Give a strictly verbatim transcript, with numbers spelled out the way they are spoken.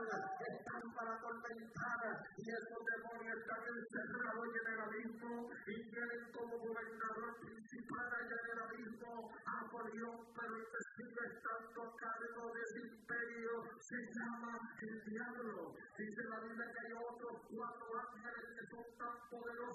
mal están para atormentar, y esos demonios están encerrados en el abismo y tienen como gobernador principal allá en el abismo a Polión, pero el que sigue estando a cargo de ese imperio se llama el diablo. Dice la Biblia que hay otros cuatro ángeles que son tan poderosos